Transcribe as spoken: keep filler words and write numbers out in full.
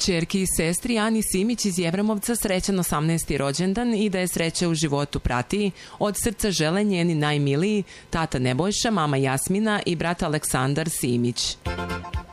Ćerki i sestri Ani Simić iz Jevremovca srećan osamnaesti rođendan i da je sreća u životu prati. Od srca žele njeni najmiliji, tata Nebojša, mama Jasmina i brat Aleksandar Simić.